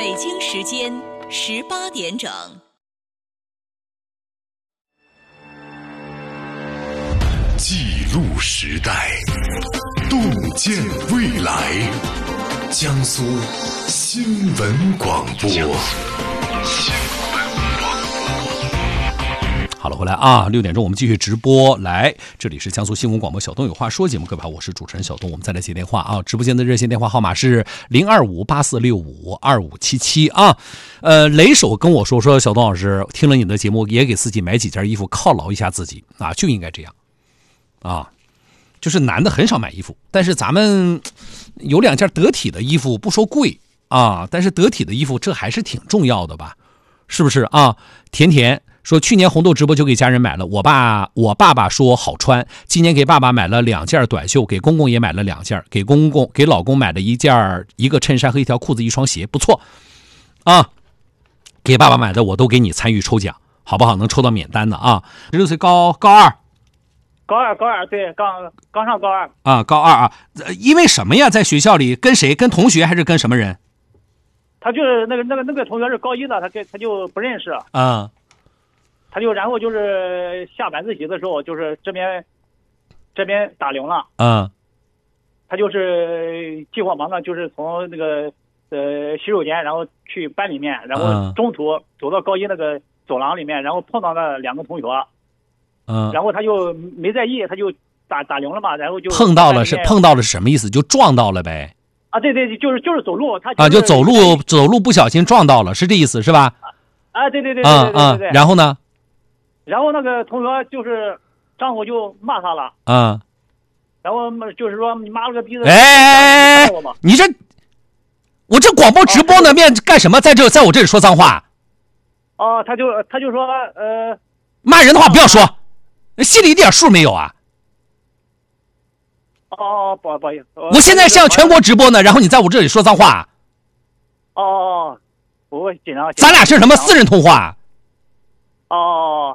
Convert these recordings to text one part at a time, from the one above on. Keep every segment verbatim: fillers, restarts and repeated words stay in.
北京时间十八点整。 记录时代，洞见未来。江苏新闻广播。 好了，回来啊，六点钟我们继续直播。来，这里是江苏新闻广播小东有话说节目，各位好，我是主持人小东。我们再来接电话啊，直播间的热线电话号码是零二五八四六五二五七七啊。呃，雷手跟我说说，小东老师听了你的节目，也给自己买几件衣服犒劳一下自己啊，就应该这样啊。就是男的很少买衣服，但是咱们有两件得体的衣服，不说贵啊，但是得体的衣服这还是挺重要的吧，是不是啊？甜甜说去年红豆直播就给家人买了，我爸我爸爸说好穿，今年给爸爸买了两件短袖，给公公也买了两件，给公公给老公买了一件一个衬衫和一条裤子一双鞋，不错啊。给爸爸买的我都给你参与抽奖，好不好？能抽到免单的啊。十六岁高高二。 高二，高二，对，刚刚上高二啊，高二啊，因为什么呀？在学校里跟谁？跟同学还是跟什么人？ 他就是那个那个那个同学是高一的，他跟他就不认识啊， 他就然后就是下晚自习的时候，就是这边这边打铃了， 嗯， 他就是急慌忙的，就是从那个呃洗手间，然后去班里面，然后中途走到高一那个走廊里面，然后碰到了两个同学。 嗯， 然后他就没在意，他就打打铃了嘛，然后就碰到了是碰到了是什么意思？就撞到了呗。 啊，对对，就是就是走路，他、就是、 啊，就走路走路不小心撞到了，是这意思是吧？ 啊，对对对对对对对对。 然后呢？ 然后那个同学就是丈夫就骂他了。 嗯。 然后就是说你妈了个逼的！ 哎，你这我这广播直播呢，面干什么？在这在我这里说脏话？ 哦，他就他就说呃， 骂人的话不要说。心里一点数没有啊！ 哦，不不好意思， 我现在向全国直播呢，然后你在我这里说脏话。 哦，我紧张。 咱俩是什么私人通话？ 哦，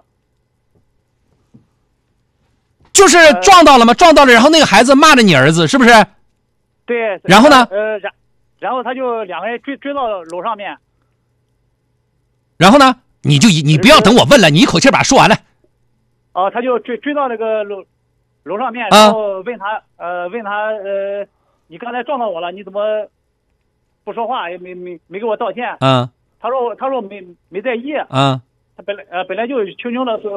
就是撞到了吗？撞到了，然后那个孩子骂着你儿子，是不是？ 对。 然后呢？ 呃，然然后他就两个人追追到楼上面。 然后呢？你就你不要等我问了，你一口气把它说完了。 哦，他就追追到那个楼楼上面，然后问他，啊、呃，问他，呃，你刚才撞到我了，你怎么不说话，也没没没给我道歉？ 嗯， 他说他说没没在意。 嗯， 他本来呃本来就轻轻的说